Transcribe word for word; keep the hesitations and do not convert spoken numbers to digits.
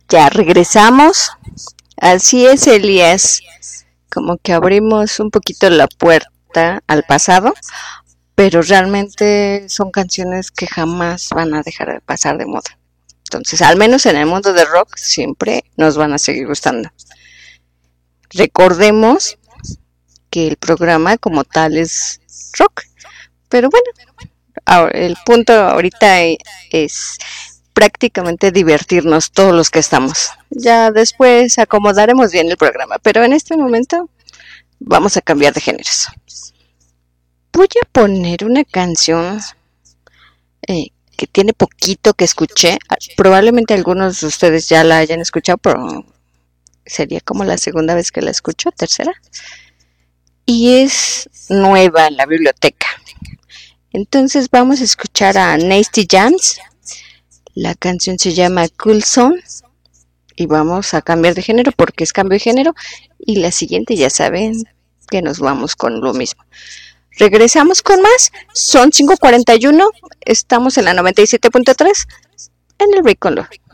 Ya regresamos. Así es, Elías. Como que abrimos un poquito la puerta al pasado, pero realmente son canciones que jamás van a dejar de pasar de moda. Entonces, al menos en el mundo del rock, siempre nos van a seguir gustando. Recordemos que el programa como tal es rock, pero bueno, el punto ahorita es prácticamente divertirnos todos los que estamos. Ya después acomodaremos bien el programa, pero en este momento vamos a cambiar de géneros. Voy a poner una canción eh, que tiene poquito que escuché. Probablemente algunos de ustedes ya la hayan escuchado, pero sería como la segunda vez que la escucho, tercera. Y es nueva en la biblioteca. Entonces vamos a escuchar a Nasty Jams. La canción se llama Cool Zone. Y vamos a cambiar de género porque es cambio de género. Y la siguiente ya saben que nos vamos con lo mismo. Regresamos con más. Son cinco cuarenta y uno. Estamos en la noventa y siete punto tres en el Break con Lo.